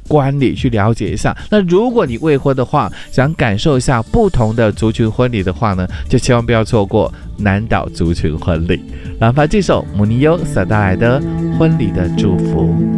观礼，去了解一下。那如果你未婚的话，想感受一下不同的族群婚礼的话呢，就千万不要错过南岛族群婚礼。然后这首姆尼优所带来的婚礼的祝福。